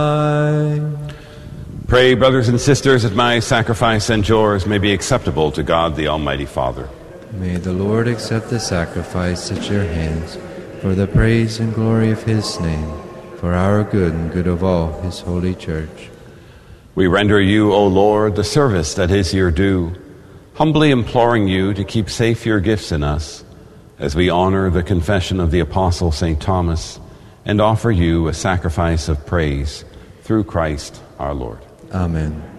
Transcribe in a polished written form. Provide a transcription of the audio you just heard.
Pray, brothers and sisters, that my sacrifice and yours may be acceptable to God, the Almighty Father. May the Lord accept the sacrifice at your hands for the praise and glory of his name, for our good and good of all his holy church. We render you, O Lord, the service that is your due, humbly imploring you to keep safe your gifts in us, as we honor the confession of the Apostle St. Thomas and offer you a sacrifice of praise through Christ our Lord. Amen.